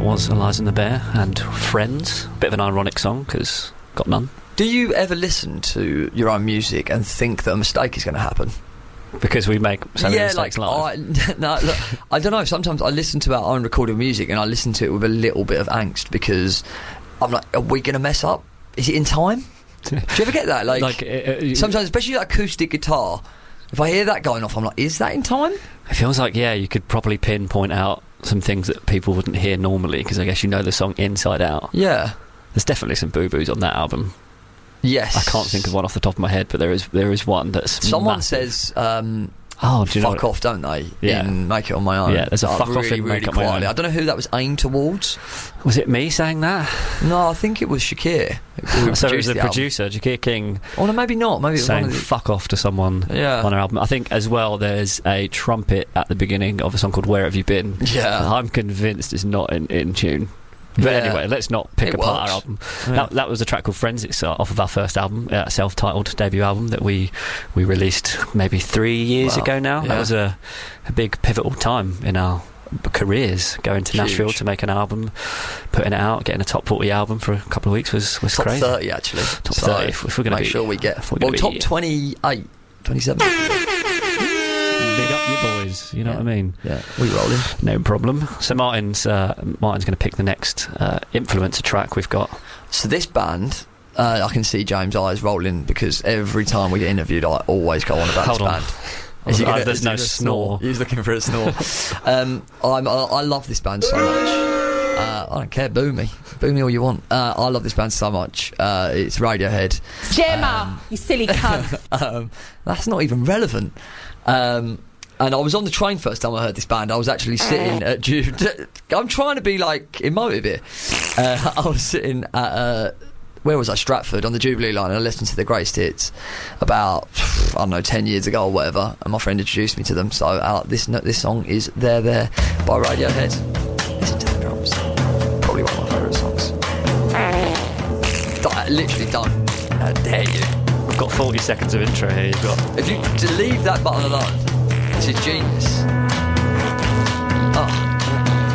was Eliza and the Bear and Friends. Bit of an ironic song because got none. Do you ever listen to your own music and think that a mistake is going to happen? Because we make so many mistakes live. No, look, I don't know. Sometimes I listen to our own recorded music and I listen to it with a little bit of angst because I'm like, are we going to mess up? Is it in time? Do you ever get that? Sometimes, especially that acoustic guitar, if I hear that going off, I'm like, is that in time? It feels like, you could probably pinpoint out some things that people wouldn't hear normally because I guess you know the song inside out. Yeah. There's definitely some boo-boos on that album. Yes. I can't think of one off the top of my head, but there is one that's Someone massive. says, fuck off, don't they? Yeah. In Make It On My Own. Yeah, there's a fuck off in Make It On My Own. I don't know who that was aimed towards. Was it me saying that? No, I think it was Shakir. So it was the producer, Shakir King. Oh, no, maybe not. Maybe it was saying fuck off to someone on her album. I think as well there's a trumpet at the beginning of a song called Where Have You Been? Yeah. I'm convinced it's not in tune. But anyway, let's not pick apart our album. Yeah. That was a track called Forensics off of our first album, self-titled debut album that we released maybe 3 years ago now. Yeah. That was a big pivotal time in our careers, going to Nashville to make an album, putting it out, getting a top 40 album for a couple of weeks was top crazy. Top 30 actually. Top 30 if we're going to make sure we get top 28, 27. Big up your boys, you know what I mean? Yeah, we rolling. No problem. So Martin's going to pick the next influencer track we've got. So this band, I can see James' eyes rolling because every time we get interviewed, I always go on about this band. There's no snore. He's looking for a snore. I love this band so much. I don't care, boo me all you want. I love this band so much. It's Radiohead. Gemma, you silly cunt. That's not even relevant. And I was on the train first time I heard this band. I was actually sitting at I'm trying to be like emotive here. I was sitting at where was I? Stratford on the Jubilee line, and I listened to the greatest hits about 10 years ago or whatever, and my friend introduced me to them. So this song is There by Radiohead. Listen to the drums. Probably one of my favourite songs. Literally don't. How dare you? We've got 40 seconds of intro here. If you to leave that button alone, this is genius.